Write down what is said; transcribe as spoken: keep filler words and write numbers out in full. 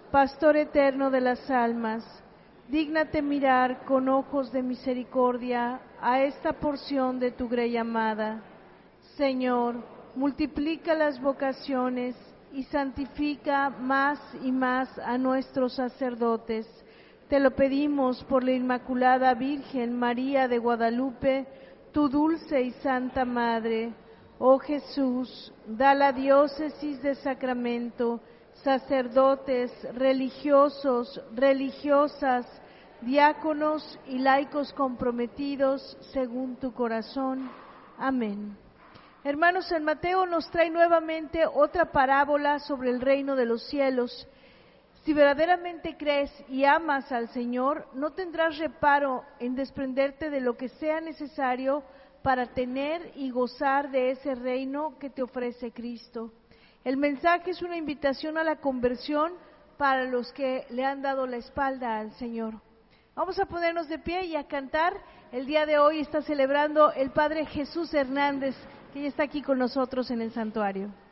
Pastor eterno de las almas, dígnate mirar con ojos de misericordia a esta porción de tu grey amada. Señor, multiplica las vocaciones y santifica más y más a nuestros sacerdotes. Te lo pedimos por la Inmaculada Virgen María de Guadalupe, tu dulce y santa Madre. Oh Jesús, da a la diócesis de Sacramento sacerdotes, religiosos, religiosas, diáconos y laicos comprometidos según tu corazón. Amén. Hermanos, San Mateo nos trae nuevamente otra parábola sobre el reino de los cielos. Si verdaderamente crees y amas al Señor, no tendrás reparo en desprenderte de lo que sea necesario para tener y gozar de ese reino que te ofrece Cristo. El mensaje es una invitación a la conversión para los que le han dado la espalda al Señor. Vamos a ponernos de pie y a cantar. El día de hoy está celebrando el Padre Jesús Hernández, que ya está aquí con nosotros en el santuario.